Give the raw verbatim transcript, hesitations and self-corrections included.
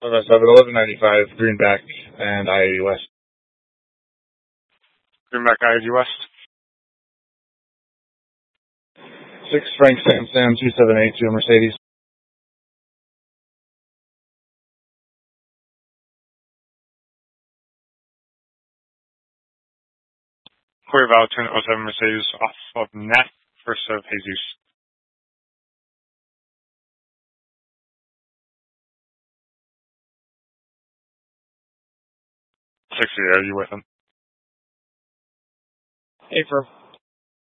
November seven, eleven ninety-five, Greenback and I eighty West. Greenback I eighty West. six Frank Sam Sam two seven eight two Mercedes. Cuerval two oh seven Mercedes off of Nat, first of Jesus. sixty, are you with him? April.